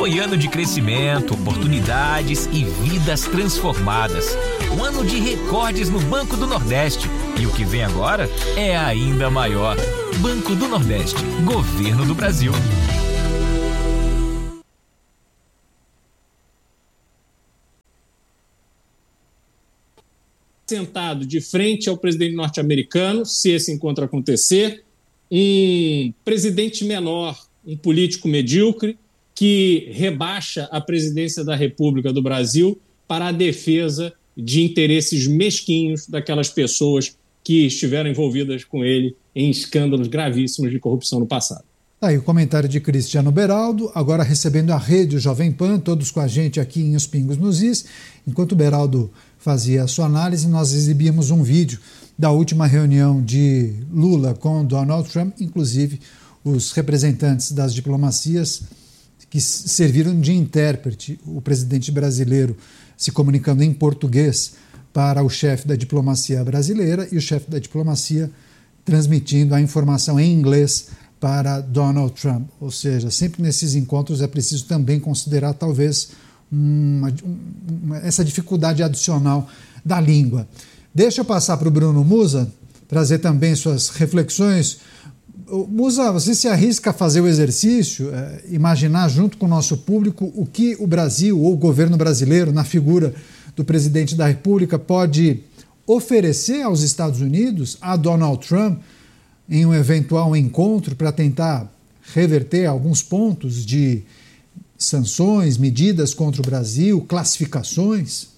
Foi ano de crescimento, oportunidades e vidas transformadas. Um ano de recordes no Banco do Nordeste. E o que vem agora é ainda maior. Banco do Nordeste, Governo do Brasil. Sentado de frente ao presidente norte-americano, se esse encontro acontecer, um presidente menor, um político medíocre, que rebaixa a presidência da República do Brasil para a defesa de interesses mesquinhos daquelas pessoas que estiveram envolvidas com ele em escândalos gravíssimos de corrupção no passado. Aí o comentário de Cristiano Beraldo, agora recebendo a rede Jovem Pan, todos com a gente aqui em Os Pingos nos Is. Enquanto o Beraldo fazia a sua análise, nós exibimos um vídeo da última reunião de Lula com Donald Trump, inclusive os representantes das diplomacias que serviram de intérprete, o presidente brasileiro se comunicando em português para o chefe da diplomacia brasileira e o chefe da diplomacia transmitindo a informação em inglês para Donald Trump. Ou seja, sempre nesses encontros é preciso também considerar talvez essa dificuldade adicional da língua. Deixa eu passar para o Bruno Musa, trazer também suas reflexões. Musa, você se arrisca a fazer o exercício, imaginar junto com o nosso público o que o Brasil ou o governo brasileiro, na figura do presidente da República, pode oferecer aos Estados Unidos, a Donald Trump, em um eventual encontro para tentar reverter alguns pontos de sanções, medidas contra o Brasil, classificações?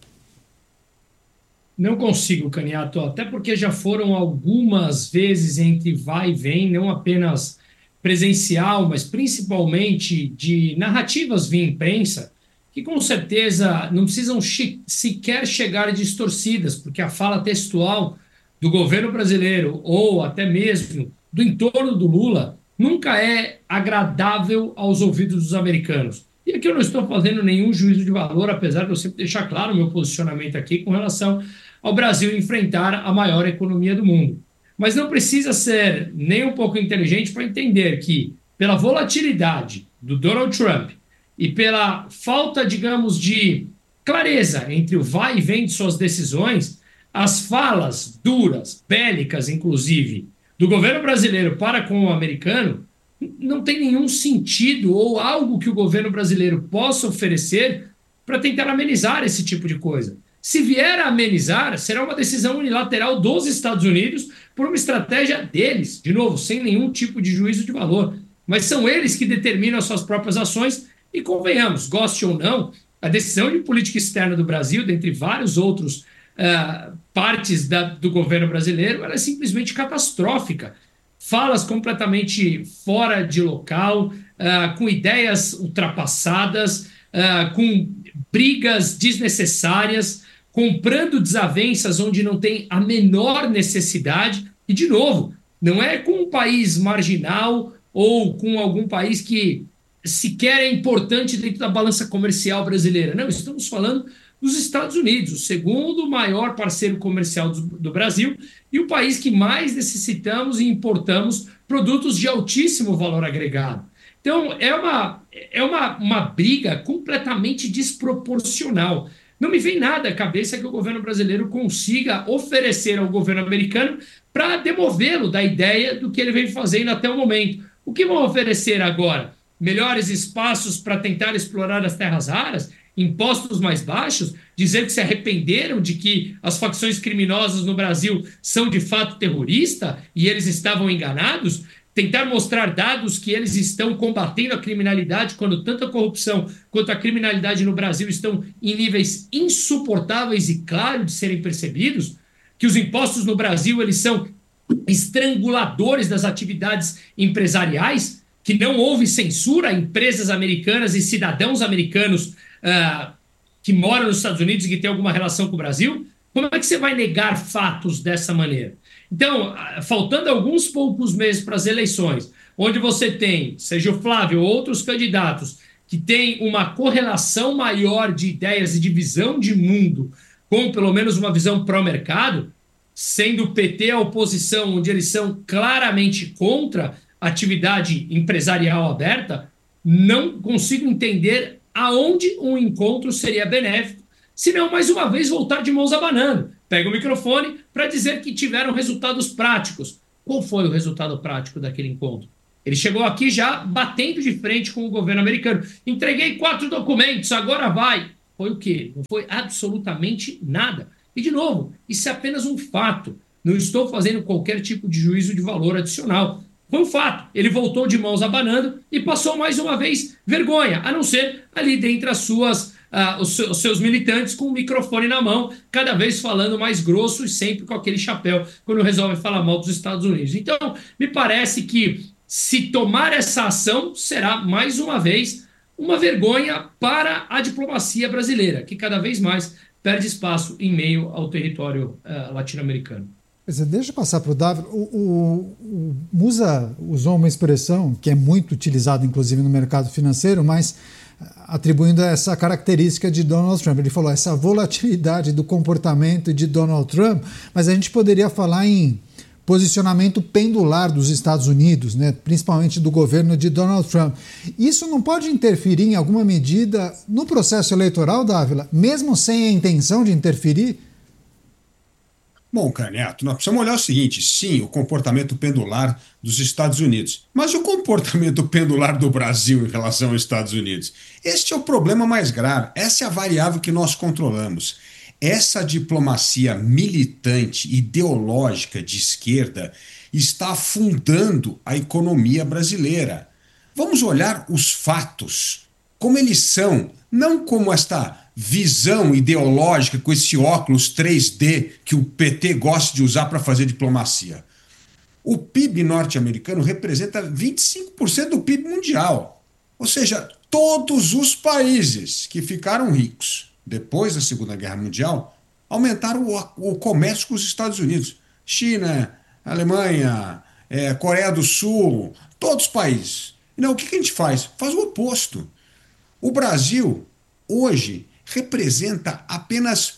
Não consigo, Caniato, até porque já foram algumas vezes entre vai e vem, não apenas presencial, mas principalmente de narrativas via imprensa, que com certeza não precisam sequer chegar distorcidas, porque a fala textual do governo brasileiro ou até mesmo do entorno do Lula nunca é agradável aos ouvidos dos americanos. E aqui eu não estou fazendo nenhum juízo de valor, apesar de eu sempre deixar claro o meu posicionamento aqui com relação ao Brasil enfrentar a maior economia do mundo. Mas não precisa ser nem um pouco inteligente para entender que, pela volatilidade do Donald Trump e pela falta, digamos, de clareza entre o vai e vem de suas decisões, as falas duras, bélicas, inclusive, do governo brasileiro para com o americano, não tem nenhum sentido ou algo que o governo brasileiro possa oferecer para tentar amenizar esse tipo de coisa. Se vier a amenizar, será uma decisão unilateral dos Estados Unidos por uma estratégia deles, de novo, sem nenhum tipo de juízo de valor. Mas são eles que determinam as suas próprias ações e, convenhamos, goste ou não, a decisão de política externa do Brasil, dentre vários outros partes do governo brasileiro, ela é simplesmente catastrófica. Falas completamente fora de local, com ideias ultrapassadas, com brigas desnecessárias, comprando desavenças onde não tem a menor necessidade. E, de novo, não é com um país marginal ou com algum país que sequer é importante dentro da balança comercial brasileira. Não, estamos falando dos Estados Unidos, o segundo maior parceiro comercial do Brasil e o país que mais necessitamos e importamos produtos de altíssimo valor agregado. Então, é uma briga completamente desproporcional. Não me vem nada à cabeça que o governo brasileiro consiga oferecer ao governo americano para demovê-lo da ideia do que ele vem fazendo até o momento. O que vão oferecer agora? Melhores espaços para tentar explorar as terras raras? Impostos mais baixos? Dizer que se arrependeram de que as facções criminosas no Brasil são de fato terroristas e eles estavam enganados? Tentar mostrar dados que eles estão combatendo a criminalidade quando tanto a corrupção quanto a criminalidade no Brasil estão em níveis insuportáveis e claros de serem percebidos? Que os impostos no Brasil eles são estranguladores das atividades empresariais? Que não houve censura a empresas americanas e cidadãos americanos que moram nos Estados Unidos e que têm alguma relação com o Brasil? Como é que você vai negar fatos dessa maneira? Então, faltando alguns poucos meses para as eleições, onde você tem, seja o Flávio ou outros candidatos, que têm uma correlação maior de ideias e de visão de mundo, com pelo menos uma visão pró-mercado, sendo o PT a oposição, onde eles são claramente contra a atividade empresarial aberta, Não consigo entender aonde um encontro seria benéfico, se não, mais uma vez, voltar de mãos abanando. Pega o microfone para dizer que tiveram resultados práticos. Qual foi o resultado prático daquele encontro? Ele chegou aqui já batendo de frente com o governo americano. Entreguei 4 documentos, agora vai. Foi o quê? Não foi absolutamente nada. E, de novo, isso é apenas um fato. Não estou fazendo qualquer tipo de juízo de valor adicional. Foi um fato. Ele voltou de mãos abanando e passou mais uma vez vergonha, a não ser ali dentre os seus militantes com o microfone na mão, cada vez falando mais grosso e sempre com aquele chapéu quando resolve falar mal dos Estados Unidos. Então, me parece que se tomar essa ação, será mais uma vez uma vergonha para a diplomacia brasileira, que cada vez mais perde espaço em meio ao território latino-americano. Deixa eu passar para o Davi. O Musa usou uma expressão que é muito utilizada, inclusive, no mercado financeiro, mas atribuindo essa característica de Donald Trump. Ele falou essa volatilidade do comportamento de Donald Trump, mas a gente poderia falar em posicionamento pendular dos Estados Unidos, né, principalmente do governo de Donald Trump. Isso não pode interferir em alguma medida no processo eleitoral, Dávila, mesmo sem a intenção de interferir? Bom, Canhoto, nós precisamos olhar o seguinte, sim, o comportamento pendular dos Estados Unidos, mas o comportamento pendular do Brasil em relação aos Estados Unidos. Este é o problema mais grave, essa é a variável que nós controlamos. Essa diplomacia militante, ideológica de esquerda está afundando a economia brasileira. Vamos olhar os fatos, como eles são, não como esta visão ideológica com esse óculos 3D que o PT gosta de usar para fazer diplomacia. O PIB norte-americano representa 25% do PIB mundial. Ou seja, todos os países que ficaram ricos depois da Segunda Guerra Mundial aumentaram o comércio com os Estados Unidos. China, Alemanha, Coreia do Sul, todos os países. Não, o que a gente faz? Faz o oposto. O Brasil, hoje, representa apenas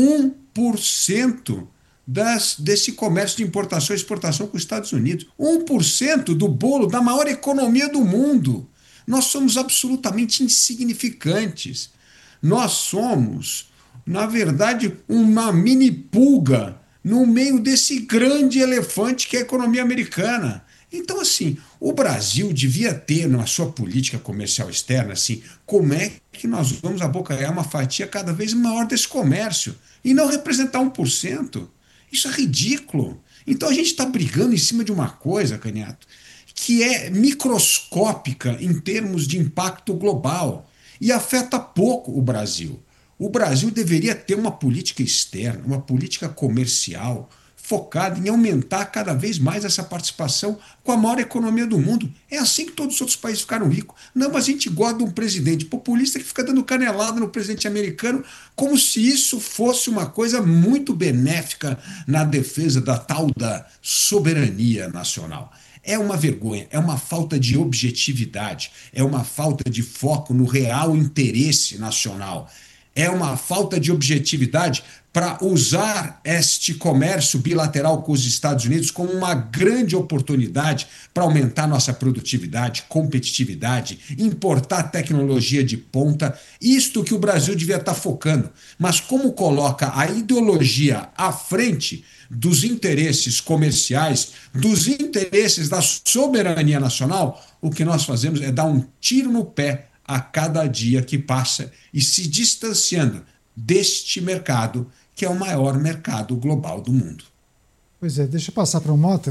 1% desse comércio de importação e exportação com os Estados Unidos. 1% do bolo da maior economia do mundo. Nós somos absolutamente insignificantes. Nós somos, na verdade, uma mini pulga no meio desse grande elefante que é a economia americana. Então, assim, o Brasil devia ter na sua política comercial externa, assim, como é que nós vamos abocanhar uma fatia cada vez maior desse comércio e não representar 1%? Isso é ridículo. Então a gente está brigando em cima de uma coisa, Canhoto, que é microscópica em termos de impacto global e afeta pouco o Brasil. O Brasil deveria ter uma política externa, uma política comercial focada em aumentar cada vez mais essa participação com a maior economia do mundo. É assim que todos os outros países ficaram ricos. Não, mas a gente gosta de um presidente populista que fica dando canelada no presidente americano como se isso fosse uma coisa muito benéfica na defesa da tal da soberania nacional. É uma vergonha, é uma falta de objetividade, é uma falta de foco no real interesse nacional. É uma falta de objetividade para usar este comércio bilateral com os Estados Unidos como uma grande oportunidade para aumentar nossa produtividade, competitividade, importar tecnologia de ponta, isto que o Brasil devia estar focando. Mas como coloca a ideologia à frente dos interesses comerciais, dos interesses da soberania nacional, o que nós fazemos é dar um tiro no pé a cada dia que passa e se distanciando deste mercado, que é o maior mercado global do mundo. Pois é, deixa eu passar para o Mota.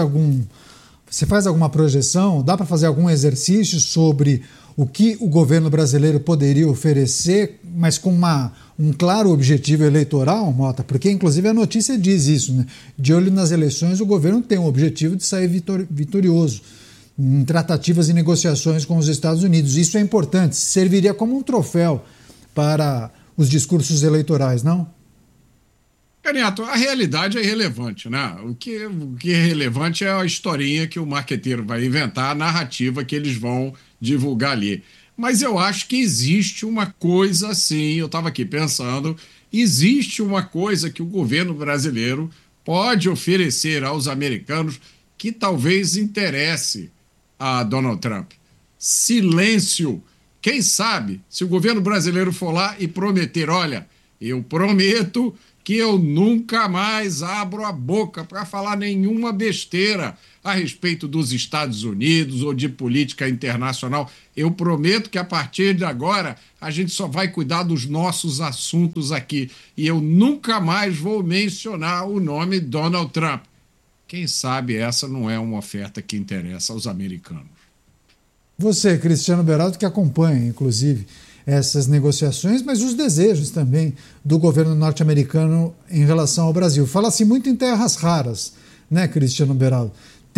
Você faz alguma projeção? Dá para fazer algum exercício sobre o que o governo brasileiro poderia oferecer, mas com um claro objetivo eleitoral, Mota? Porque, inclusive, a notícia diz isso, né? De olho nas eleições, o governo tem o objetivo de sair vitorioso em tratativas e negociações com os Estados Unidos. Isso é importante, serviria como um troféu para os discursos eleitorais, não? Canhoto, a realidade é irrelevante, né? O que é relevante é a historinha que o marqueteiro vai inventar, a narrativa que eles vão divulgar ali. Mas eu acho que existe uma coisa assim, eu estava aqui pensando, existe uma coisa que o governo brasileiro pode oferecer aos americanos que talvez interesse a Donald Trump. silêncio. Quem sabe, se o governo brasileiro for lá e prometer, olha, eu prometo que eu nunca mais abro a boca para falar nenhuma besteira a respeito dos Estados Unidos ou de política internacional. Eu prometo que a partir de agora a gente só vai cuidar dos nossos assuntos aqui e eu nunca mais vou mencionar o nome Donald Trump. Quem sabe essa não é uma oferta que interessa aos americanos. Você, Cristiano Beraldo, que acompanha, inclusive, essas negociações, mas os desejos também do governo norte-americano em relação ao Brasil. Fala-se muito em terras raras, né, Cristiano Beraldo?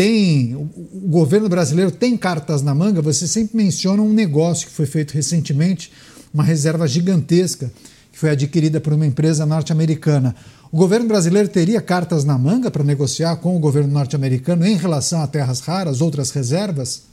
O governo brasileiro tem cartas na manga. Você sempre menciona um negócio que foi feito recentemente, uma reserva gigantesca que foi adquirida por uma empresa norte-americana. O governo brasileiro teria cartas na manga para negociar com o governo norte-americano em relação a terras raras, outras reservas?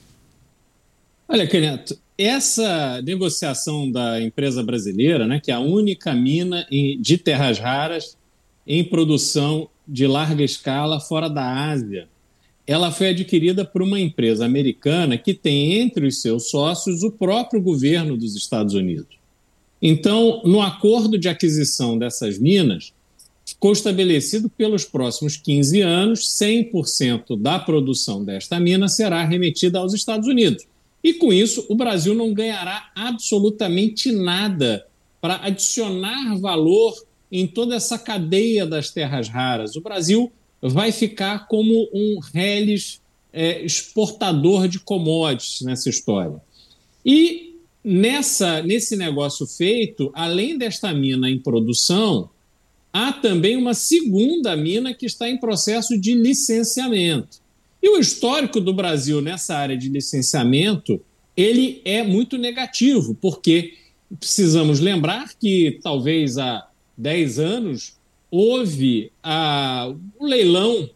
Olha, Canhoto, essa negociação da empresa brasileira, né, que é a única mina de terras raras em produção de larga escala fora da Ásia, ela foi adquirida por uma empresa americana que tem entre os seus sócios o próprio governo dos Estados Unidos. Então, no acordo de aquisição dessas minas, ficou estabelecido que pelos próximos 15 anos, 100% da produção desta mina será remetida aos Estados Unidos. E, com isso, o Brasil não ganhará absolutamente nada para adicionar valor em toda essa cadeia das terras raras. O Brasil vai ficar como um reles exportador de commodities nessa história. E nesse negócio feito, além desta mina em produção, há também uma segunda mina que está em processo de licenciamento. E o histórico do Brasil nessa área de licenciamento, ele é muito negativo, porque precisamos lembrar que talvez há 10 anos houve o leilão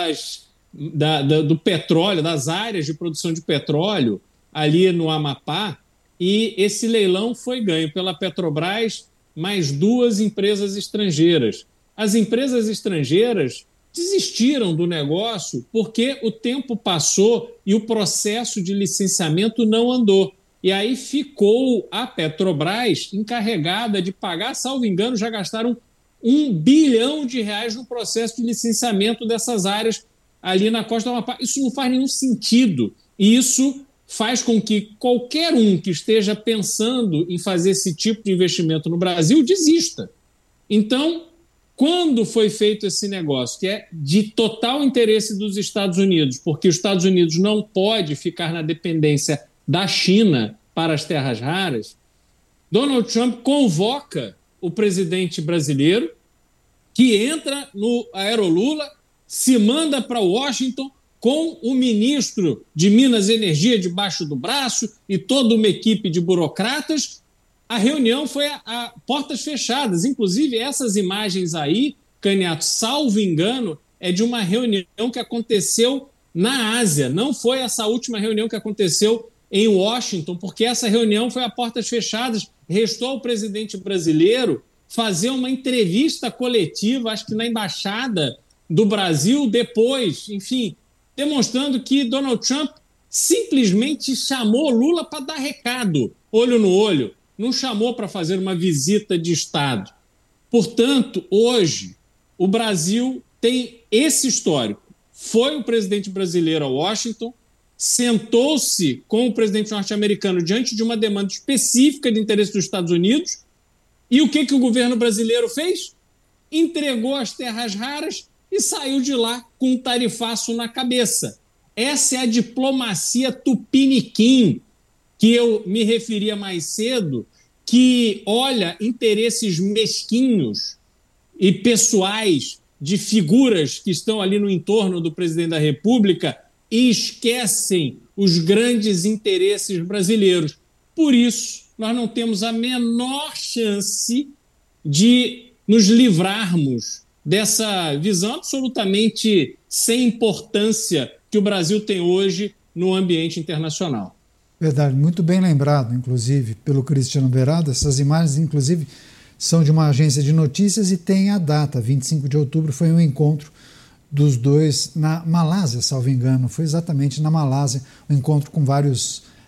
do petróleo, das áreas de produção de petróleo ali no Amapá, e esse leilão foi ganho pela Petrobras mais 2 empresas estrangeiras. As empresas estrangeiras desistiram do negócio porque o tempo passou e o processo de licenciamento não andou. E aí ficou a Petrobras encarregada de pagar, salvo engano, já gastaram R$1 bilhão no processo de licenciamento dessas áreas ali na costa do Amapá. Isso não faz nenhum sentido. E isso faz com que qualquer um que esteja pensando em fazer esse tipo de investimento no Brasil desista. Então, quando foi feito esse negócio, que é de total interesse dos Estados Unidos, porque os Estados Unidos não pode ficar na dependência da China para as terras raras, Donald Trump convoca o presidente brasileiro, que entra no Aerolula, se manda para Washington com o ministro de Minas e Energia debaixo do braço e toda uma equipe de burocratas. A reunião foi a portas fechadas. Inclusive, essas imagens aí, Canhoto, salvo engano, é de uma reunião que aconteceu na Ásia. Não foi essa última reunião que aconteceu em Washington, porque essa reunião foi a portas fechadas. Restou ao presidente brasileiro fazer uma entrevista coletiva, acho que na Embaixada do Brasil depois, enfim, demonstrando que Donald Trump simplesmente chamou Lula para dar recado, olho no olho. Não chamou para fazer uma visita de Estado. Portanto, hoje, o Brasil tem esse histórico. Foi o presidente brasileiro a Washington, sentou-se com o presidente norte-americano diante de uma demanda específica de interesse dos Estados Unidos, e o que o governo brasileiro fez? Entregou as terras raras e saiu de lá com um tarifaço na cabeça. Essa é a diplomacia tupiniquim que eu me referia mais cedo, que olha interesses mesquinhos e pessoais de figuras que estão ali no entorno do presidente da República e esquecem os grandes interesses brasileiros. Por isso, nós não temos a menor chance de nos livrarmos dessa visão absolutamente sem importância que o Brasil tem hoje no ambiente internacional. Verdade, muito bem lembrado, inclusive, pelo Cristiano Beraldo. Essas imagens, inclusive, são de uma agência de notícias e tem a data, 25 de outubro, foi um encontro dos dois na Malásia, salvo engano. Foi exatamente na Malásia, um encontro com vários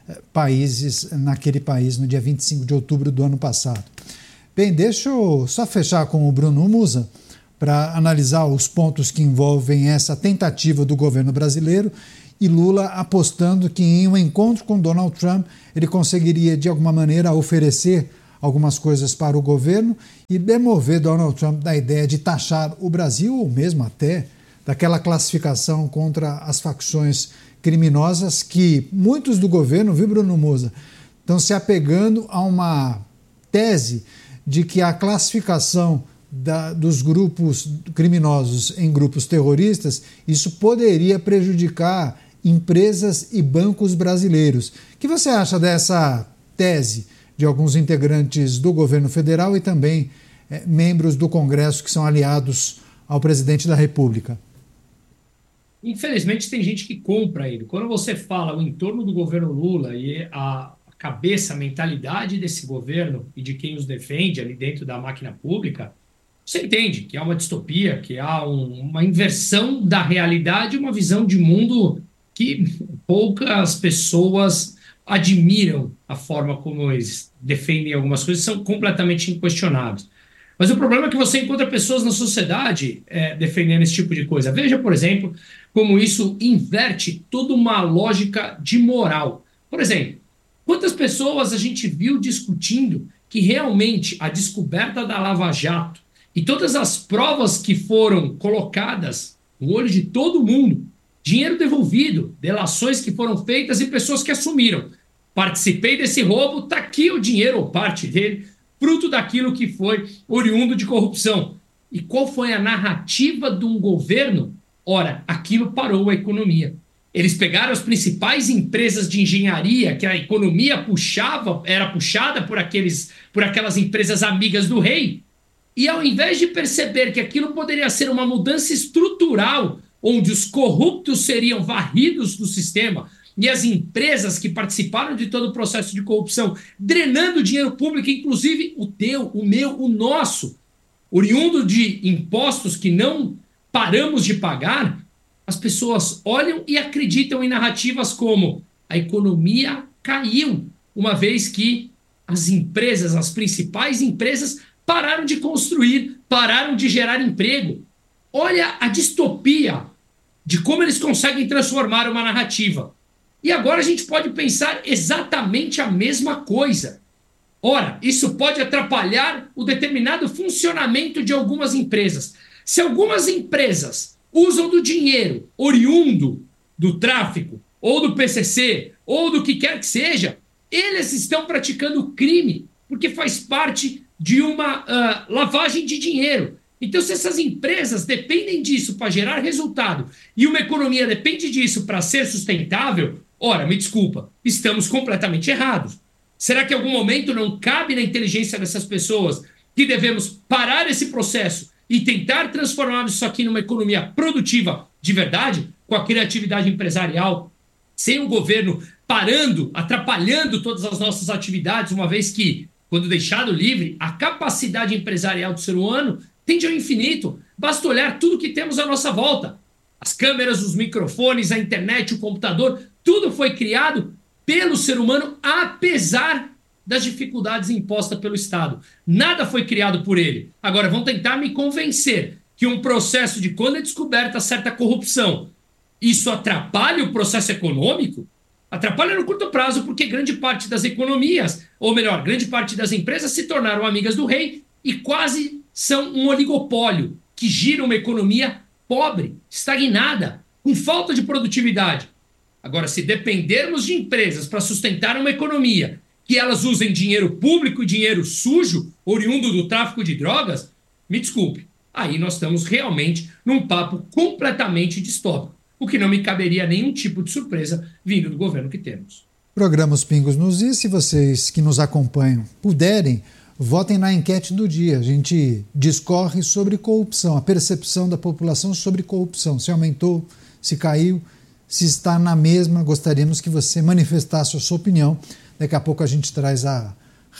países naquele país no dia 25 de outubro do ano passado. Bem, deixa eu só fechar com o Bruno Musa para analisar os pontos que envolvem essa tentativa do governo brasileiro e Lula apostando que em um encontro com Donald Trump ele conseguiria de alguma maneira oferecer algumas coisas para o governo e demover Donald Trump da ideia de taxar o Brasil ou mesmo até daquela classificação contra as facções criminosas que muitos do governo, viu, Bruno Musa, estão se apegando a uma tese de que a classificação dos grupos criminosos em grupos terroristas, isso poderia prejudicar empresas e bancos brasileiros. O que você acha dessa tese de alguns integrantes do governo federal e também membros do Congresso que são aliados ao presidente da República? Infelizmente tem gente que compra ele. Quando você fala o entorno do governo Lula e a cabeça, a mentalidade desse governo e de quem os defende ali dentro da máquina pública, você entende que há uma distopia, que há uma inversão da realidade, uma visão de mundo que poucas pessoas admiram a forma como eles defendem algumas coisas, são completamente inquestionáveis. Mas o problema é que você encontra pessoas na sociedade defendendo esse tipo de coisa. Veja, por exemplo, como isso inverte toda uma lógica de moral. Por exemplo, quantas pessoas a gente viu discutindo que realmente a descoberta da Lava Jato e todas as provas que foram colocadas no olho de todo mundo, dinheiro devolvido, delações que foram feitas e pessoas que assumiram. Participei desse roubo, está aqui o dinheiro ou parte dele, fruto daquilo que foi oriundo de corrupção. E qual foi a narrativa de um governo? Ora, aquilo parou a economia. Eles pegaram as principais empresas de engenharia, que a economia era puxada por aquelas empresas amigas do rei, e ao invés de perceber que aquilo poderia ser uma mudança estrutural, onde os corruptos seriam varridos do sistema, e as empresas que participaram de todo o processo de corrupção, drenando dinheiro público, inclusive o teu, o meu, o nosso, oriundo de impostos que não paramos de pagar, as pessoas olham e acreditam em narrativas como a economia caiu, uma vez que as empresas, as principais empresas, pararam de construir, pararam de gerar emprego. Olha a distopia de como eles conseguem transformar uma narrativa. E agora a gente pode pensar exatamente a mesma coisa. Ora, isso pode atrapalhar o determinado funcionamento de algumas empresas. Se algumas empresas usam do dinheiro oriundo do tráfico, ou do PCC, ou do que quer que seja, eles estão praticando crime, porque faz parte de uma lavagem de dinheiro. Então, se essas empresas dependem disso para gerar resultado e uma economia depende disso para ser sustentável, ora, me desculpa, estamos completamente errados. Será que em algum momento não cabe na inteligência dessas pessoas que devemos parar esse processo e tentar transformar isso aqui numa economia produtiva de verdade, com a criatividade empresarial, sem o governo parando, atrapalhando todas as nossas atividades, uma vez que, quando deixado livre, a capacidade empresarial do ser humano tende ao infinito. Basta olhar tudo que temos à nossa volta. As câmeras, os microfones, a internet, o computador, tudo foi criado pelo ser humano, apesar das dificuldades impostas pelo Estado. Nada foi criado por ele. Agora, vão tentar me convencer que um processo de quando é descoberta certa corrupção, isso atrapalha o processo econômico? Atrapalha no curto prazo, porque grande parte das economias, ou melhor, grande parte das empresas se tornaram amigas do rei e quase são um oligopólio que gira uma economia pobre, estagnada, com falta de produtividade. Agora, se dependermos de empresas para sustentar uma economia, que elas usem dinheiro público e dinheiro sujo, oriundo do tráfico de drogas, me desculpe, aí nós estamos realmente num papo completamente distópico, o que não me caberia nenhum tipo de surpresa vindo do governo que temos. Programa Os Pingos nos Is, se vocês que nos acompanham puderem, votem na enquete do dia. A gente discorre sobre corrupção, a percepção da população sobre corrupção, se aumentou, se caiu, se está na mesma. Gostaríamos que você manifestasse a sua opinião. Daqui a pouco a gente traz a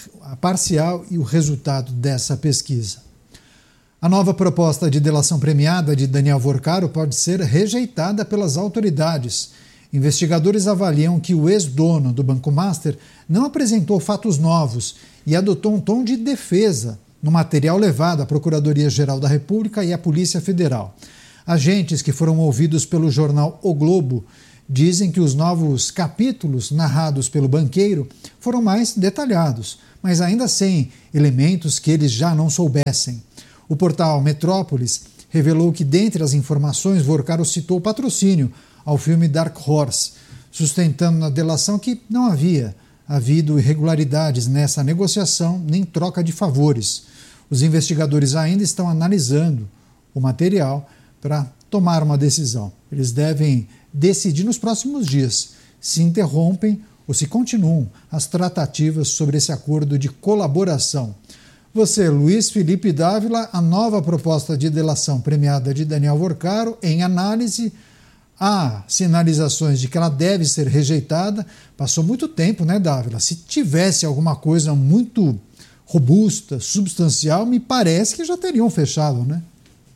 parcial e o resultado dessa pesquisa. A nova proposta de delação premiada de Daniel Vorcaro pode ser rejeitada pelas autoridades. Investigadores avaliam que o ex-dono do Banco Master não apresentou fatos novos e adotou um tom de defesa no material levado à Procuradoria-Geral da República e à Polícia Federal. Agentes que foram ouvidos pelo jornal O Globo dizem que os novos capítulos narrados pelo banqueiro foram mais detalhados, mas ainda sem elementos que eles já não soubessem. O portal Metrópolis revelou que, dentre as informações, Vorcaro citou patrocínio ao filme Dark Horse, sustentando na delação que não havia havido irregularidades nessa negociação nem troca de favores. Os investigadores ainda estão analisando o material para tomar uma decisão. Eles devem decidir nos próximos dias se interrompem ou se continuam as tratativas sobre esse acordo de colaboração. Você, Luiz Felipe Dávila, a nova proposta de delação premiada de Daniel Vorcaro em análise. Há sinalizações de que ela deve ser rejeitada. Passou muito tempo, né, Dávila? Se tivesse alguma coisa muito robusta, substancial, me parece que já teriam fechado, né?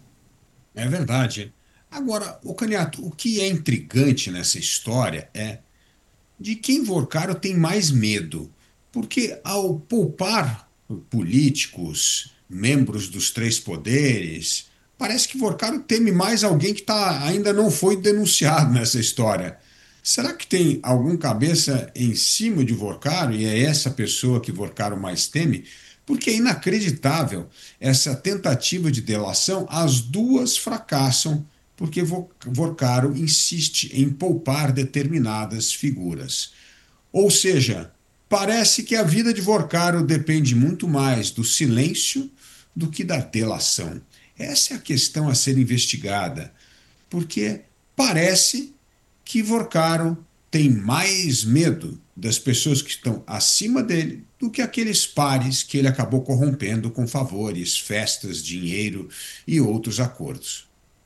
É verdade. Agora, o Caniato, o que é intrigante nessa história é de quem Vorcaro tem mais medo. Porque ao poupar políticos, membros dos três poderes, parece que Vorcaro teme mais alguém que ainda não foi denunciado nessa história. Será que tem algum cabeça em cima de Vorcaro e é essa pessoa que Vorcaro mais teme? Porque é inacreditável essa tentativa de delação, as duas fracassam porque Vorcaro insiste em poupar determinadas figuras. Ou seja, parece que a vida de Vorcaro depende muito mais do silêncio do que da delação. Essa é a questão a ser investigada, porque parece que Vorcaro tem mais medo das pessoas que estão acima dele do que aqueles pares que ele acabou corrompendo com favores, festas, dinheiro e outros acordos.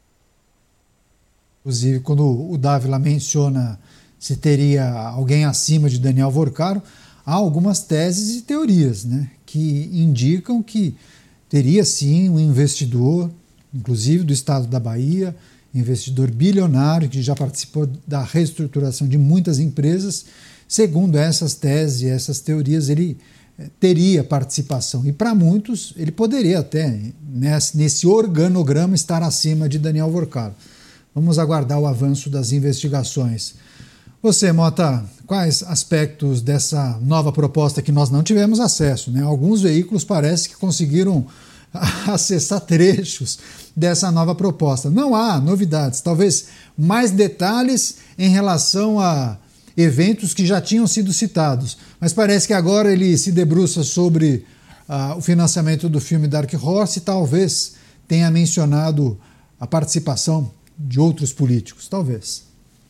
Inclusive, quando o Dávila menciona se teria alguém acima de Daniel Vorcaro, há algumas teses e teorias, né, que indicam que teria sim um investidor, inclusive do estado da Bahia, investidor bilionário que já participou da reestruturação de muitas empresas. Segundo essas teses e essas teorias, ele teria participação. E para muitos, ele poderia até, nesse organograma, estar acima de Daniel Vorcaro. Vamos aguardar o avanço das investigações. Você, Mota, quais aspectos dessa nova proposta que nós não tivemos acesso, né? Alguns veículos parece que conseguiram acessar trechos dessa nova proposta. Não há novidades, talvez mais detalhes em relação a eventos que já tinham sido citados, mas parece que agora ele se debruça sobre o financiamento do filme Dark Horse e talvez tenha mencionado a participação de outros políticos, talvez.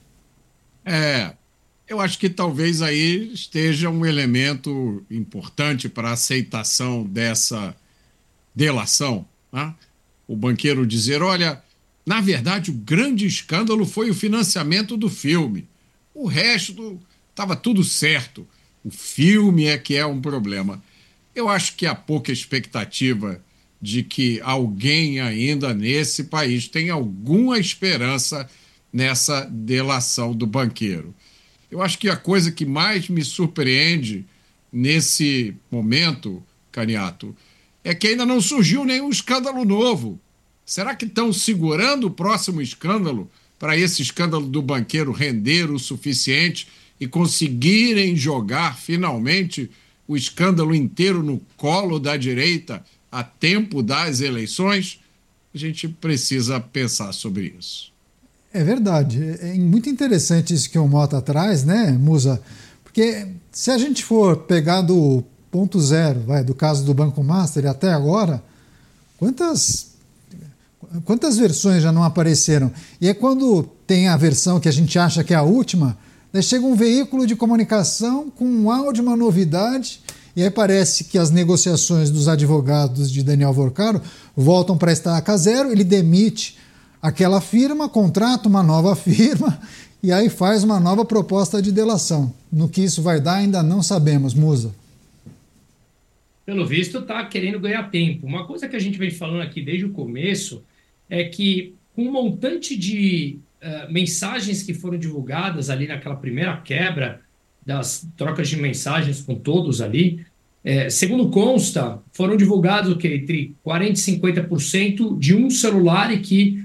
Eu acho que talvez aí esteja um elemento importante para a aceitação dessa delação, né? O banqueiro dizer, olha, na verdade o grande escândalo foi o financiamento do filme. O resto estava tudo certo. O filme é que é um problema. Eu acho que há pouca expectativa de que alguém ainda nesse país tenha alguma esperança nessa delação do banqueiro. Eu acho que a coisa que mais me surpreende nesse momento, Caniato, é que ainda não surgiu nenhum escândalo novo. Será que estão segurando o próximo escândalo para esse escândalo do banqueiro render o suficiente e conseguirem jogar finalmente o escândalo inteiro no colo da direita a tempo das eleições? A gente precisa pensar sobre isso. É verdade. É muito interessante isso que o Mota traz, né, Musa? Porque se a gente for pegar do ponto zero, do caso do Banco Master até agora, quantas versões já não apareceram? E é quando tem a versão que a gente acha que é a última, daí chega um veículo de comunicação com um áudio, uma novidade, e aí parece que as negociações dos advogados de Daniel Vorcaro voltam para a estaca zero, ele demite aquela firma, contrata uma nova firma e aí faz uma nova proposta de delação. No que isso vai dar ainda não sabemos, Musa. Pelo visto, está querendo ganhar tempo. Uma coisa que a gente vem falando aqui desde o começo é que com um montante de mensagens que foram divulgadas ali naquela primeira quebra das trocas de mensagens com todos ali, segundo consta, foram divulgados o quê? Entre 40% e 50% de um celular, e que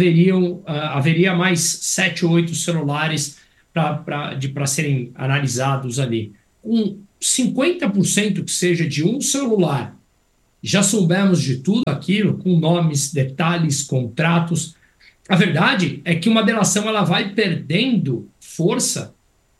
haveria mais 7 ou 8 celulares para serem analisados ali. Com 50% que seja de um celular, já soubemos de tudo aquilo, com nomes, detalhes, contratos. A verdade é que uma delação ela vai perdendo força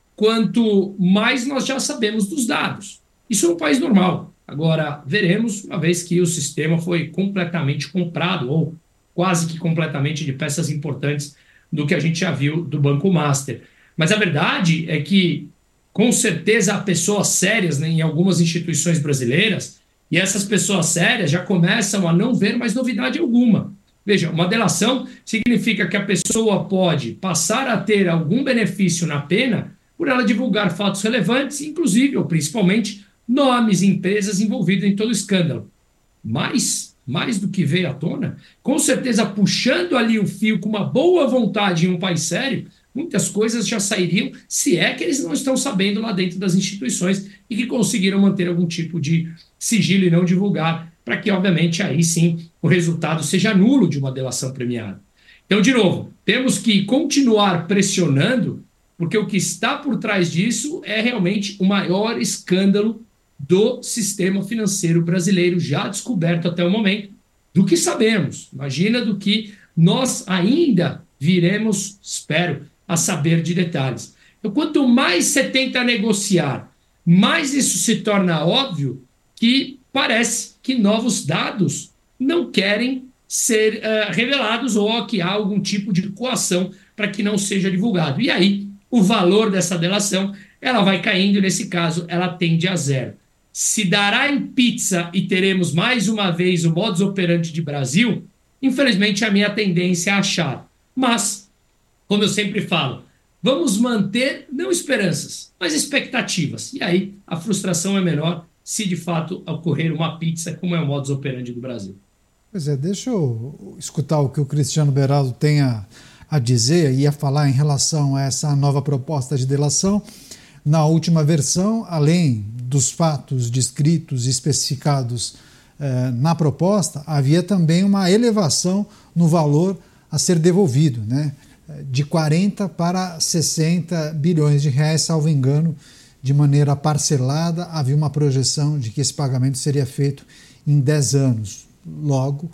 quanto mais nós já sabemos dos dados. Isso é um país normal. Agora, veremos, uma vez que o sistema foi completamente comprado, ou quase que completamente, de peças importantes do que a gente já viu do Banco Master. Mas a verdade é que, com certeza, há pessoas sérias, né, em algumas instituições brasileiras, e essas pessoas sérias já começam a não ver mais novidade alguma. Veja, uma delação significa que a pessoa pode passar a ter algum benefício na pena por ela divulgar fatos relevantes, inclusive, ou principalmente, nomes e empresas envolvidas em todo o escândalo. Mas, mais do que veio à tona, com certeza, puxando ali o fio com uma boa vontade em um país sério, muitas coisas já sairiam, se é que eles não estão sabendo lá dentro das instituições e que conseguiram manter algum tipo de sigilo e não divulgar, para que, obviamente, aí sim o resultado seja nulo de uma delação premiada. Então, de novo, temos que continuar pressionando, porque o que está por trás disso é realmente o maior escândalo do sistema financeiro brasileiro, já descoberto até o momento, do que sabemos. Imagina do que nós ainda viremos, espero, a saber de detalhes. Então, quanto mais você tenta negociar, mais isso se torna óbvio que parece que novos dados não querem ser revelados, ou que há algum tipo de coação para que não seja divulgado. E aí, o valor dessa delação, ela vai caindo, e nesse caso, ela tende a zero. Se dará em pizza e teremos mais uma vez o modus operandi de Brasil, infelizmente a minha tendência é achar. Mas, como eu sempre falo, vamos manter, não esperanças, mas expectativas. E aí a frustração é menor se de fato ocorrer uma pizza, como é o modus operandi do Brasil. Pois é, deixa eu escutar o que o Cristiano Beraldo tem a dizer e a falar em relação a essa nova proposta de delação. Na última versão, além dos fatos descritos e especificados na proposta, havia também uma elevação no valor a ser devolvido, né? De 40 para 60 bilhões de reais, salvo engano, de maneira parcelada. Havia uma projeção de que esse pagamento seria feito em 10 anos. Logo,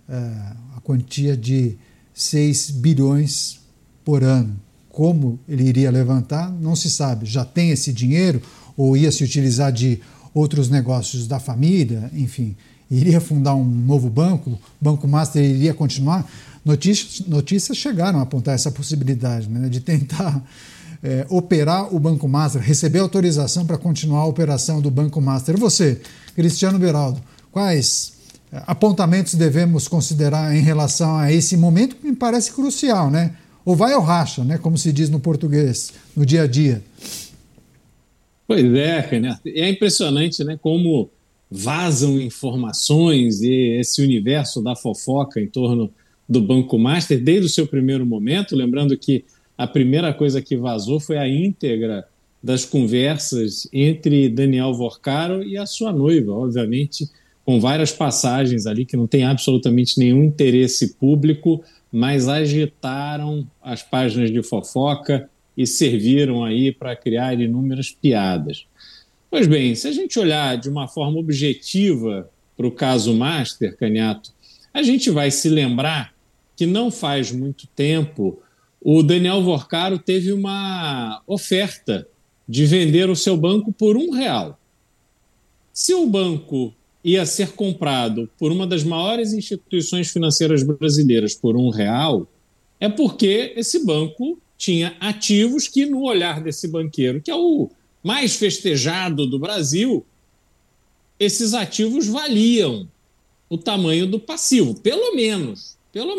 a quantia de 6 bilhões por ano. Como ele iria levantar, não se sabe. Já tem esse dinheiro ou ia se utilizar de outros negócios da família, enfim, iria fundar um novo banco, o Banco Master iria continuar. Notícias chegaram a apontar essa possibilidade, né, de tentar operar o Banco Master, receber autorização para continuar a operação do Banco Master. Você, Cristiano Beraldo, quais apontamentos devemos considerar em relação a esse momento que me parece crucial, né? Ou vai ou racha, né, como se diz no português, no dia a dia? Pois é, Renato. É impressionante, né, como vazam informações e esse universo da fofoca em torno do Banco Master desde o seu primeiro momento. Lembrando que a primeira coisa que vazou foi a íntegra das conversas entre Daniel Vorcaro e a sua noiva, obviamente, com várias passagens ali que não tem absolutamente nenhum interesse público, mas agitaram as páginas de fofoca e serviram aí para criar inúmeras piadas. Pois bem, se a gente olhar de uma forma objetiva para o caso Master, Caniato, a gente vai se lembrar que não faz muito tempo o Daniel Vorcaro teve uma oferta de vender o seu banco por R$1. Se o banco ia ser comprado por uma das maiores instituições financeiras brasileiras por R$1, é porque esse banco tinha ativos que, no olhar desse banqueiro, que é o mais festejado do Brasil, esses ativos valiam o tamanho do passivo, pelo menos.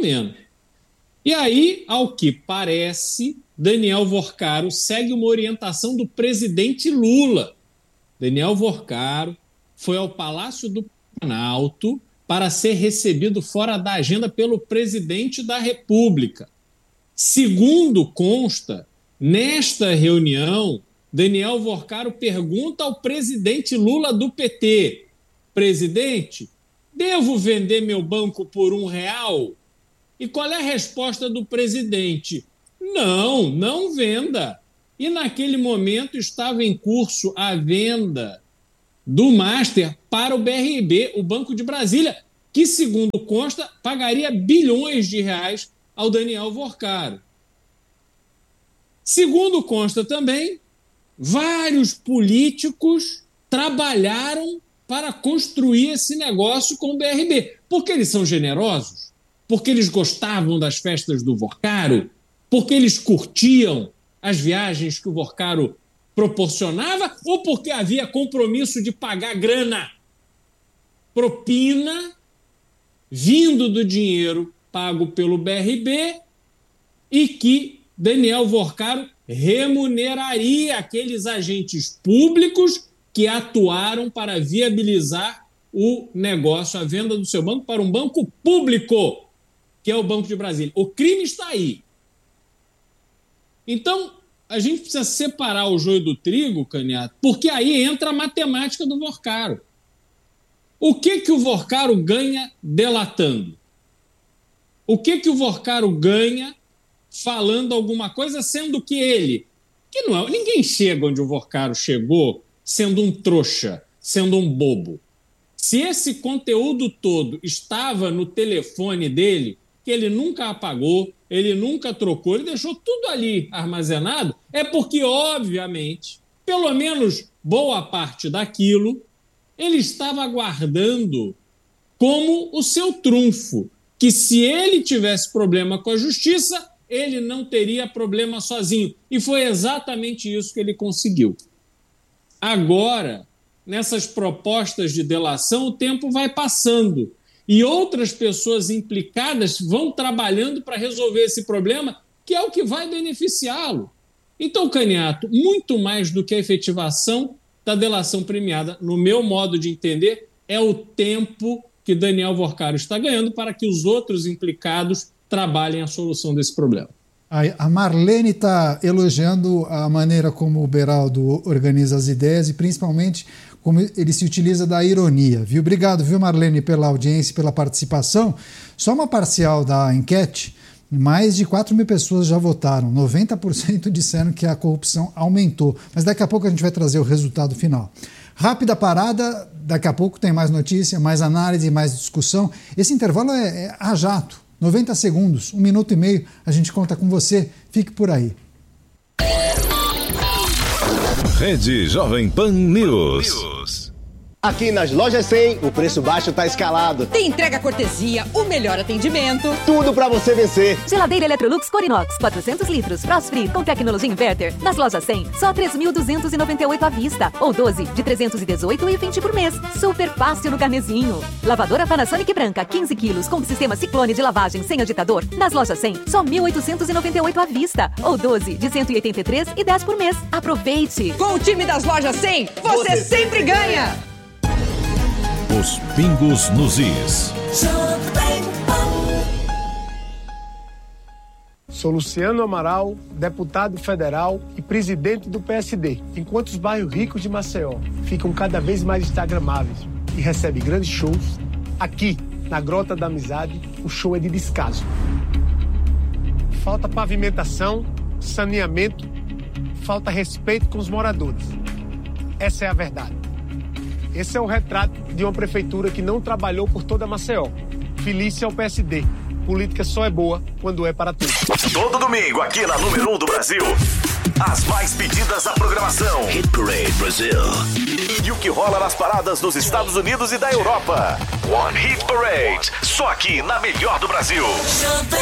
E aí, ao que parece, Daniel Vorcaro segue uma orientação do presidente Lula. Daniel Vorcaro foi ao Palácio do Planalto para ser recebido fora da agenda pelo presidente da República. Segundo consta, nesta reunião, Daniel Vorcaro pergunta ao presidente Lula do PT: presidente, devo vender meu banco por R$1? E qual é a resposta do presidente? Não, não venda. E naquele momento estava em curso a venda do Master para o BRB, o Banco de Brasília, que, segundo consta, pagaria bilhões de reais ao Daniel Vorcaro. Segundo consta também, vários políticos trabalharam para construir esse negócio com o BRB. Porque eles são generosos? Porque eles gostavam das festas do Vorcaro? Porque eles curtiam as viagens que o Vorcaro proporcionava? Ou porque havia compromisso de pagar grana, propina, vindo do dinheiro pago pelo BRB e que Daniel Vorcaro remuneraria aqueles agentes públicos que atuaram para viabilizar o negócio, a venda do seu banco para um banco público, que é o Banco de Brasília. O crime está aí. Então, a gente precisa separar o joio do trigo, Caniato, porque aí entra a matemática do Vorcaro. O que o Vorcaro ganha delatando? O que o Vorcaro ganha falando alguma coisa, sendo que ele, que não é, ninguém chega onde o Vorcaro chegou sendo um trouxa, sendo um bobo. Se esse conteúdo todo estava no telefone dele, que ele nunca apagou, ele nunca trocou, ele deixou tudo ali armazenado, é porque, obviamente, pelo menos boa parte daquilo, ele estava guardando como o seu trunfo, que se ele tivesse problema com a justiça, ele não teria problema sozinho. E foi exatamente isso que ele conseguiu. Agora, nessas propostas de delação, o tempo vai passando e outras pessoas implicadas vão trabalhando para resolver esse problema, que é o que vai beneficiá-lo. Então, Caniato, muito mais do que a efetivação da delação premiada, no meu modo de entender, é o tempo que Daniel Vorcaro está ganhando para que os outros implicados trabalhem a solução desse problema. A Marlene está elogiando a maneira como o Beraldo organiza as ideias e principalmente como ele se utiliza da ironia, viu? Obrigado, viu, Marlene, pela audiência e pela participação. Só uma parcial da enquete, mais de 4 mil pessoas já votaram, 90% disseram que a corrupção aumentou, mas daqui a pouco a gente vai trazer o resultado final. Rápida parada, daqui a pouco tem mais notícia, mais análise, mais discussão. Esse intervalo é a jato, 90 segundos, 1 minuto e meio, a gente conta com você, fique por aí. Rede Jovem Pan News. Aqui nas Lojas 100, o preço baixo tá escalado. Tem entrega cortesia, o melhor atendimento. Tudo pra você vencer. Geladeira Electrolux Corinox, 400 litros, Frost Free, com tecnologia inverter. Nas Lojas 100, só 3.298 à vista. Ou 12 de 318,20 por mês. Super fácil no carnezinho. Lavadora Panasonic branca, 15 quilos, com sistema Ciclone de lavagem sem agitador. Nas Lojas 100, só 1.898 à vista. Ou 12 de 183,10 por mês. Aproveite. Com o time das Lojas 100, você sempre ganha. Os pingos nos is. Sou Luciano Amaral, deputado federal e presidente do PSD. Enquanto os bairros ricos de Maceió ficam cada vez mais instagramáveis e recebem grandes shows, aqui, na Grota da Amizade, o show é de descaso. Falta pavimentação, saneamento, falta respeito com os moradores. Essa é a verdade. Esse é o retrato de uma prefeitura que não trabalhou por toda Maceió. Felícia ao PSD. Política só é boa quando é para todos. Todo domingo, aqui na número 1 do Brasil. As mais pedidas da programação. Hit Parade Brasil. E o que rola nas paradas dos Estados Unidos e da Europa. One Hit Parade. Só aqui na melhor do Brasil.